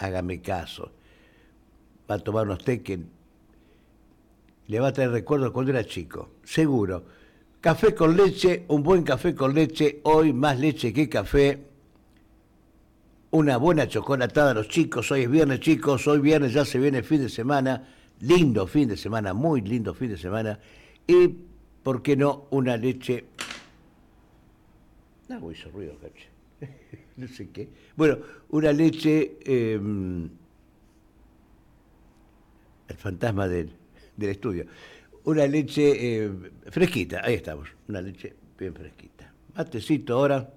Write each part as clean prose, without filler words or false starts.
hágame caso. Va a tomar unos té que le va a traer recuerdos cuando era chico, seguro. Café con leche, un buen café con leche, hoy más leche que café. Una buena chocolatada a los chicos, hoy es viernes chicos, hoy viernes ya se viene el fin de semana, lindo fin de semana, muy lindo fin de semana. Y, ¿por qué no, una leche? No, hizo ruido, cacho. No sé qué. Bueno, una leche, el fantasma del estudio. Una leche fresquita, ahí estamos, una leche bien fresquita. Matecito ahora,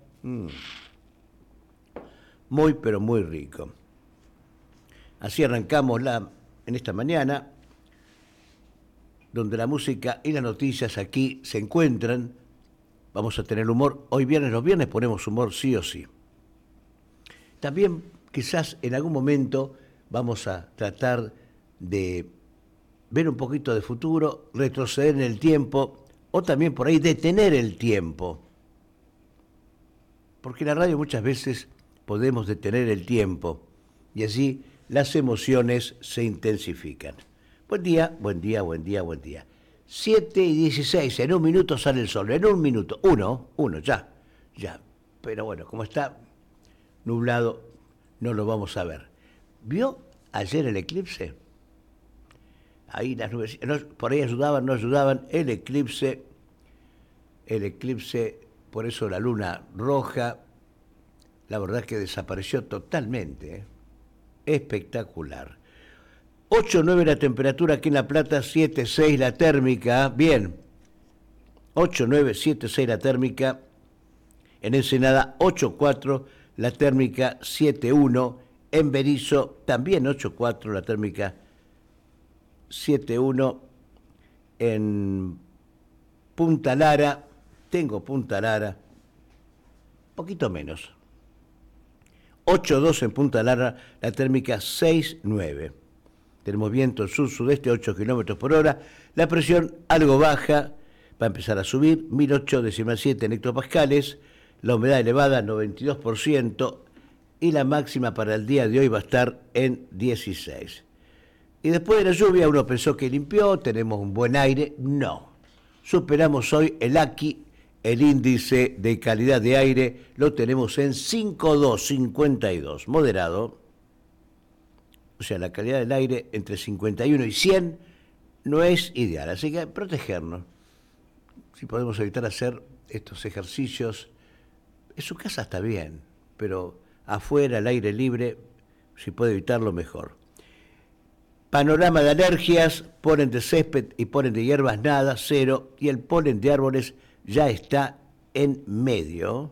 muy pero muy rico. Así arrancamos en esta mañana, donde la música y las noticias aquí se encuentran. Vamos a tener humor. Hoy viernes, los viernes ponemos humor sí o sí. También quizás en algún momento vamos a tratar de ver un poquito de futuro, retroceder en el tiempo o también por ahí detener el tiempo. Porque en la radio muchas veces podemos detener el tiempo y así las emociones se intensifican. Buen día, buen día, buen día, buen día. 7:16, en un minuto sale el sol, en un minuto, uno, ya. Pero bueno, como está nublado, no lo vamos a ver. ¿Vio ayer el eclipse? Ahí las nubes, por ahí ayudaban, no ayudaban, el eclipse, por eso la luna roja, la verdad que desapareció totalmente, ¿eh? Espectacular. 8,9 la temperatura aquí en La Plata, 7,6 la térmica, bien, 8,9, 7,6 la térmica, en Ensenada 8,4 la térmica, 7,1, en Berisso también 8,4 la térmica, 7,1, en Punta Lara, tengo Punta Lara, poquito menos, 8,2 en Punta Lara, la térmica 6,9. Tenemos viento sur-sudeste, 8 kilómetros por hora. La presión algo baja, va a empezar a subir, 1008,7 en hectopascales. La humedad elevada, 92%. Y la máxima para el día de hoy va a estar en 16. Y después de la lluvia, uno pensó que limpió, tenemos un buen aire. No. Superamos hoy el AQI, el índice de calidad de aire, lo tenemos en 5,2, moderado. O sea, la calidad del aire entre 51 y 100 no es ideal. Así que protegernos. Si podemos evitar hacer estos ejercicios, en su casa está bien, pero afuera, al aire libre, si puede evitarlo, mejor. Panorama de alergias, polen de césped y polen de hierbas, nada, 0. Y el polen de árboles ya está en medio.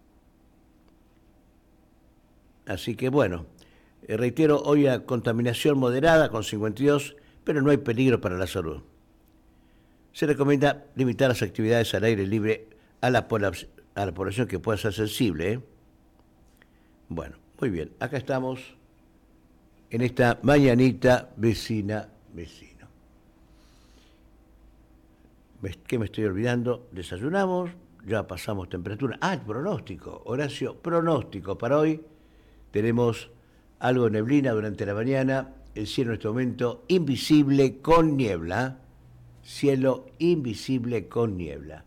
Así que bueno. Reitero, hoy a contaminación moderada con 52, pero no hay peligro para la salud. Se recomienda limitar las actividades al aire libre a la población que pueda ser sensible, ¿eh? Bueno, muy bien, acá estamos en esta mañanita vecino. ¿Qué me estoy olvidando? Desayunamos, ya pasamos temperatura. El pronóstico, Horacio, pronóstico para hoy. Tenemos algo de neblina durante la mañana, el cielo en este momento invisible con niebla, cielo invisible con niebla.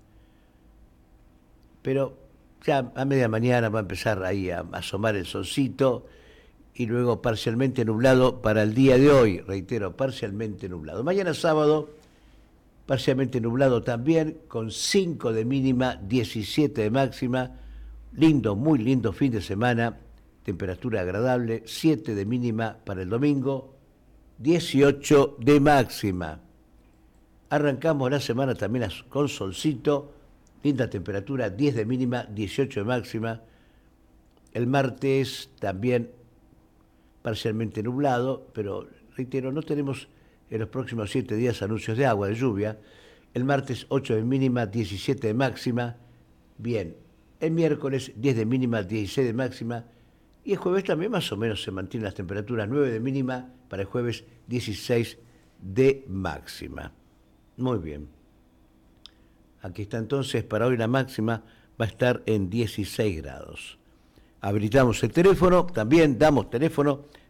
Pero ya a media mañana va a empezar ahí a asomar el solcito y luego parcialmente nublado para el día de hoy, reitero, parcialmente nublado. Mañana sábado, parcialmente nublado también, con 5 de mínima, 17 de máxima, lindo, muy lindo fin de semana. Temperatura agradable, 7 de mínima para el domingo, 18 de máxima. Arrancamos la semana también con solcito, linda temperatura, 10 de mínima, 18 de máxima. El martes también parcialmente nublado, pero reitero, no tenemos en los próximos 7 días anuncios de agua, de lluvia. El martes 8 de mínima, 17 de máxima. Bien, el miércoles 10 de mínima, 16 de máxima. Y el jueves también más o menos se mantienen las temperaturas, 9 de mínima, para el jueves 16 de máxima. Muy bien. Aquí está entonces, para hoy la máxima va a estar en 16 grados. Habilitamos el teléfono, también damos teléfono